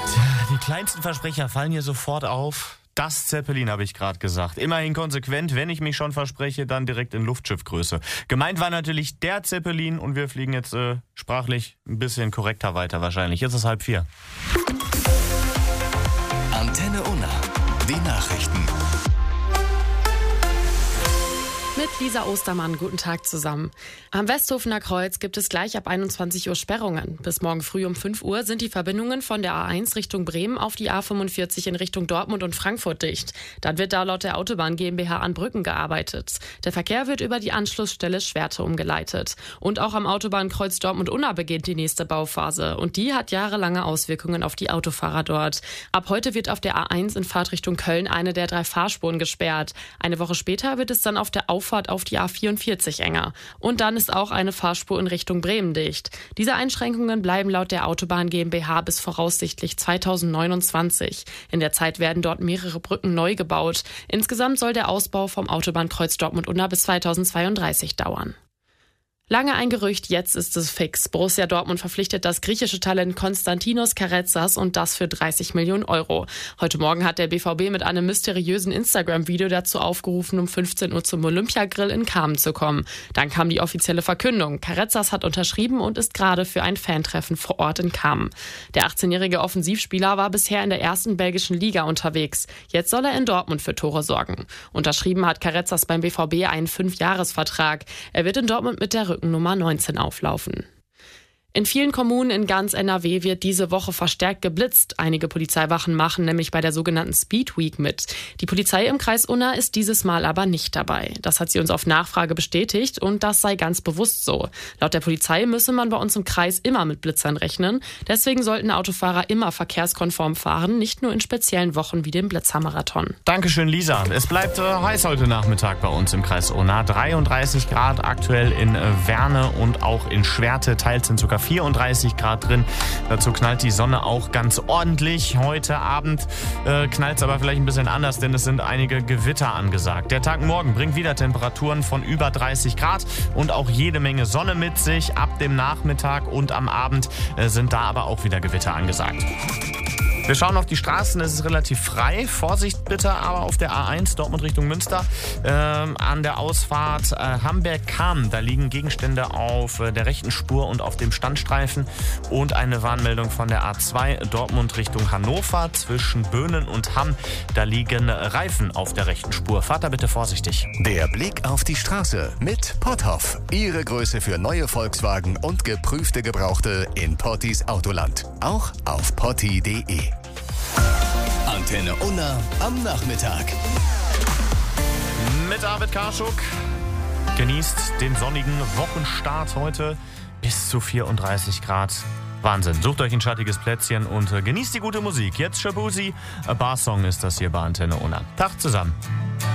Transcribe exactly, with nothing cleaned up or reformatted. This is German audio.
Die kleinsten Versprecher fallen hier sofort auf. Das Zeppelin habe ich gerade gesagt. Immerhin konsequent, wenn ich mich schon verspreche, dann direkt in Luftschiffgröße. Gemeint war natürlich der Zeppelin und wir fliegen jetzt äh, sprachlich ein bisschen korrekter weiter wahrscheinlich. Jetzt ist halb vier. Antenne Unna, die Nachrichten. Mit Lisa Ostermann, guten Tag zusammen. Am Westhofener Kreuz gibt es gleich ab einundzwanzig Uhr Sperrungen. Bis morgen früh um fünf Uhr sind die Verbindungen von der A eins Richtung Bremen auf die A fünfundvierzig in Richtung Dortmund und Frankfurt dicht. Dann wird da laut der Autobahn GmbH an Brücken gearbeitet. Der Verkehr wird über die Anschlussstelle Schwerte umgeleitet. Und auch am Autobahnkreuz Dortmund-Unna beginnt die nächste Bauphase. Und die hat jahrelange Auswirkungen auf die Autofahrer dort. Ab heute wird auf der A eins in Fahrtrichtung Köln eine der drei Fahrspuren gesperrt. Eine Woche später wird es dann auf der Auffahrt auf die A vierundvierzig enger. Und dann ist auch eine Fahrspur in Richtung Bremen dicht. Diese Einschränkungen bleiben laut der Autobahn GmbH bis voraussichtlich zweitausendneunundzwanzig. In der Zeit werden dort mehrere Brücken neu gebaut. Insgesamt soll der Ausbau vom Autobahnkreuz Dortmund-Unna bis zweitausendzweiunddreißig dauern. Lange ein Gerücht, jetzt ist es fix. Borussia Dortmund verpflichtet das griechische Talent Konstantinos Karetzas und das für dreißig Millionen Euro. Heute Morgen hat der B V B mit einem mysteriösen Instagram-Video dazu aufgerufen, um fünfzehn Uhr zum Olympiagrill in Kamen zu kommen. Dann kam die offizielle Verkündung. Karetzas hat unterschrieben und ist gerade für ein Fantreffen vor Ort in Kamen. Der achtzehnjährige Offensivspieler war bisher in der ersten belgischen Liga unterwegs. Jetzt soll er in Dortmund für Tore sorgen. Unterschrieben hat Karetzas beim B V B einen Fünfjahresvertrag. Er wird in Dortmund mit der Nummer neunzehn auflaufen. In vielen Kommunen in ganz N R W wird diese Woche verstärkt geblitzt. Einige Polizeiwachen machen nämlich bei der sogenannten Speed Week mit. Die Polizei im Kreis Unna ist dieses Mal aber nicht dabei. Das hat sie uns auf Nachfrage bestätigt und das sei ganz bewusst so. Laut der Polizei müsse man bei uns im Kreis immer mit Blitzern rechnen. Deswegen sollten Autofahrer immer verkehrskonform fahren, nicht nur in speziellen Wochen wie dem Blitzermarathon. Dankeschön, Lisa. Es bleibt äh, heiß heute Nachmittag bei uns im Kreis Unna. dreiunddreißig Grad aktuell in äh, Werne und auch in Schwerte. Teils sind sogar vierunddreißig Grad drin. Dazu knallt die Sonne auch ganz ordentlich. Heute Abend äh, knallt es aber vielleicht ein bisschen anders, denn es sind einige Gewitter angesagt. Der Tag morgen bringt wieder Temperaturen von über dreißig Grad und auch jede Menge Sonne mit sich. Ab dem Nachmittag und am Abend äh, sind da aber auch wieder Gewitter angesagt. Wir schauen auf die Straßen, es ist relativ frei. Vorsicht bitte aber auf der A eins Dortmund Richtung Münster. Ähm, an der Ausfahrt äh, Hamberg-Kamen, da liegen Gegenstände auf äh, der rechten Spur und auf dem Standstreifen. Und eine Warnmeldung von der A zwei Dortmund Richtung Hannover zwischen Böhnen und Hamm. Da liegen Reifen auf der rechten Spur. Fahrt da bitte vorsichtig. Der Blick auf die Straße mit Potthoff. Ihre Größe für neue Volkswagen und geprüfte Gebrauchte in Pottis Autoland. Auch auf potti punkt de. Antenne Unna am Nachmittag. Mit David Karschuk. Genießt den sonnigen Wochenstart heute bis zu vierunddreißig Grad. Wahnsinn. Sucht euch ein schattiges Plätzchen und genießt die gute Musik. Jetzt Shabuzi. A Bar Song ist das hier bei Antenne Unna. Tag zusammen.